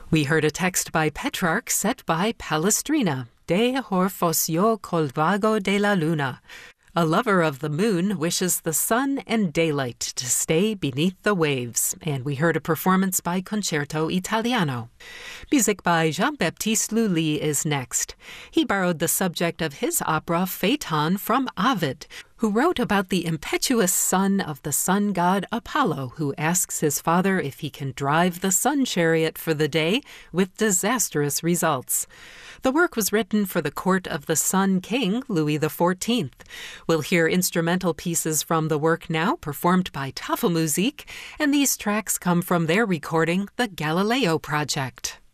We heard a text by Petrarch set by Palestrina, De Horfos yo col vago de la luna. A lover of the moon wishes the sun and daylight to stay beneath the waves. And we heard a performance by Concerto Italiano. Music by Jean-Baptiste Lully is next. He borrowed the subject of his opera Phaeton from Ovid, who wrote about the impetuous son of the sun god Apollo, who asks his father if he can drive the sun chariot for the day, with disastrous results. The work was written for the court of the Sun King, Louis XIV. We'll hear instrumental pieces from the work now, performed by Tafelmusik, and these tracks come from their recording, The Galileo Project.